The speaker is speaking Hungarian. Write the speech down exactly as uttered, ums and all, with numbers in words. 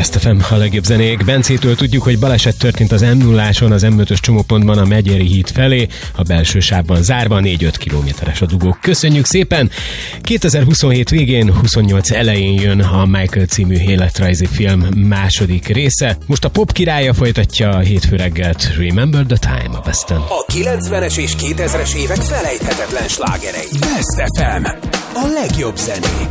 Best ef em, a legjobb zenék. Bencétől tudjuk, hogy baleset történt az em nulláson, az em ötös csomópontban a Megyeri híd felé, a belső sávban zárva, négy-öt kilométeres a dugó. Köszönjük szépen! kétezer-huszonhét végén, huszonnyolc elején jön a Michael című életrajzi film második része. Most a pop királya folytatja a hétfő reggelt. Remember the Time a Besten. A kilencvenes és kétezres évek felejthetetlen slágerei. Best ef em, a legjobb zenék.